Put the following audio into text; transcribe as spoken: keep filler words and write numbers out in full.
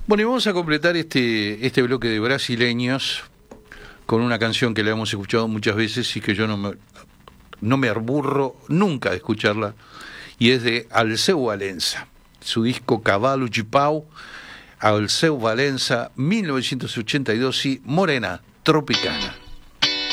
Bueno, y vamos a completar este, este bloque de brasileños con una canción que la hemos escuchado muchas veces y que yo no me, no me aburro nunca de escucharla, y es de Alceu Valença, su disco Cavalo de Pau, Alceu Valença, mil novecientos ochenta y dos, y Morena Tropicana.